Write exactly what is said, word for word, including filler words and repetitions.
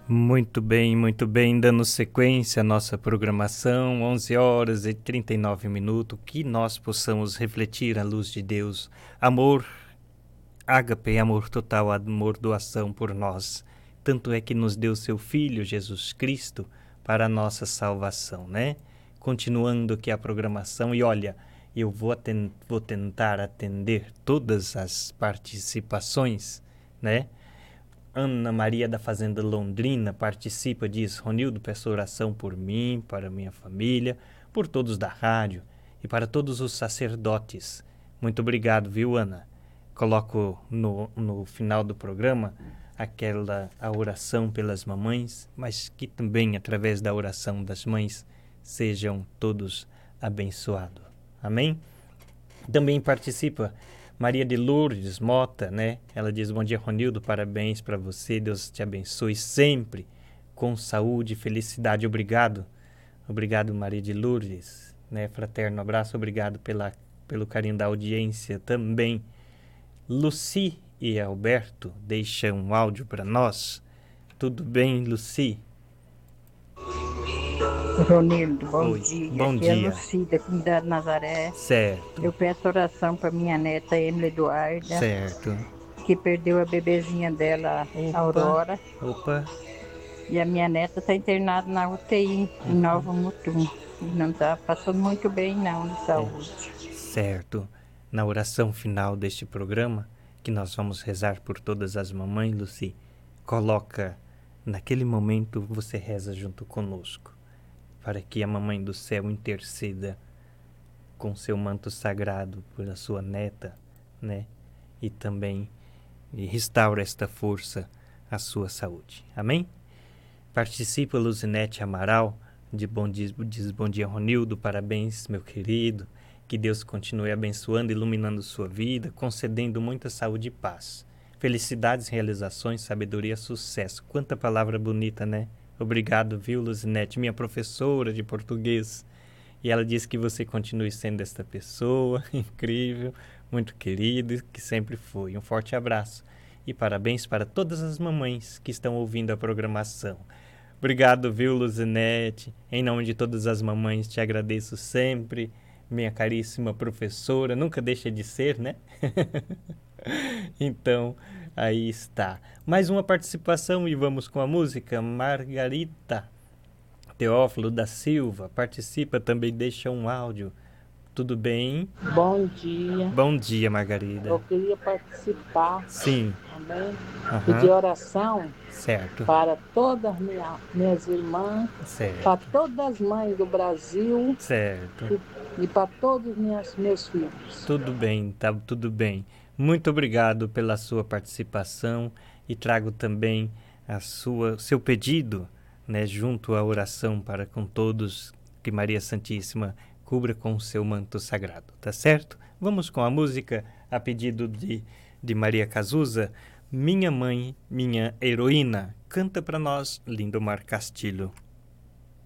Muito bem, muito bem, dando sequência à nossa programação, onze horas e trinta e nove minutos, que nós possamos refletir a luz de Deus, amor, ágape, amor total, amor doação por nós. Tanto é que nos deu seu Filho, Jesus Cristo, para a nossa salvação, né? Continuando aqui a programação, e olha, eu vou, aten- vou tentar atender todas as participações, né? Ana Maria da Fazenda Londrina participa, diz: Ronildo, peço oração por mim, para minha família, por todos da rádio e para todos os sacerdotes. Muito obrigado, viu, Ana? Coloco no, no final do programa aquela a oração pelas mamães, mas que também, através da oração das mães, sejam todos abençoados. Amém? Também participa Maria de Lourdes Mota, né? Ela diz: bom dia, Ronildo, parabéns para você, Deus te abençoe sempre, com saúde e felicidade. Obrigado, obrigado, Maria de Lourdes, né? Fraterno abraço, obrigado pela, pelo carinho da audiência também. Luci e Alberto deixam um áudio para nós. Tudo bem, Luci? Ronildo, bom Oi, dia. bom Aqui é a dia. Lucida, comunidade Nazaré. Certo, Eu peço oração para minha neta Emily Eduarda, certo. que perdeu a bebezinha dela, Opa, Aurora. opa. E a minha neta está internada na U T I, em Nova Mutum. E não está passando muito bem, não, de saúde. Certo. Na oração final deste programa, que nós vamos rezar por todas as mamães, Luci, coloca, naquele momento, você reza junto conosco, para que a Mamãe do Céu interceda com seu manto sagrado por a sua neta, né? E também e restaura esta força à sua saúde. Amém? Participa Luzinete Amaral, de bom dia, diz bom dia, Ronildo, parabéns, meu querido. Que Deus continue abençoando, iluminando sua vida, concedendo muita saúde e paz. Felicidades, realizações, sabedoria, sucesso. Quanta palavra bonita, né? Obrigado, viu, Luzinete, minha professora de português. E ela diz que você continue sendo esta pessoa incrível, muito querido, que sempre foi. Um forte abraço. E parabéns para todas as mamães que estão ouvindo a programação. Obrigado, viu, Luzinete? Em nome de todas as mamães, te agradeço sempre. Minha caríssima professora, nunca deixa de ser, né? Então, aí está. Mais uma participação e vamos com a música. Margarita Teófilo da Silva participa também, deixa um áudio. Tudo bem? Bom dia. Bom dia, Margarida. Eu queria participar Sim. também, Aham. pedir oração Certo. para todas minha, minhas irmãs, Certo. para todas as mães do Brasil Certo. e, e para todos minhas, meus filhos. Tudo bem, tá tudo bem. Muito obrigado pela sua participação e trago também a sua, seu pedido, né, junto à oração para com todos, que Maria Santíssima cubra com o seu manto sagrado, tá certo? Vamos com a música, a pedido de, de Maria Cazuza, Minha Mãe, Minha Heroína. Canta para nós, Lindomar Castilho.